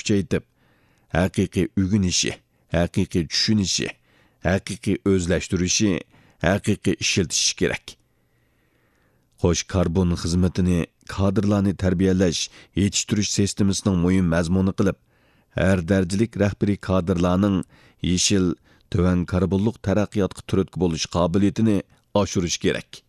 kuchaytib, haqiqiy o'rganishi, haqiqiy tushunishi, haqiqiy o'zlashtirishi, haqiqiy ishiltishi kerak. Xo'sh, karbon xizmatini kadrlarni tarbiyalash, yetishtirish sistemasining muhim mazmuni qilib, har darajalik rahbariy kadrlarning yeshil, tuvan karbonliq taraqqiyotga turtki bo'lish qobiliyatini oshirish kerak.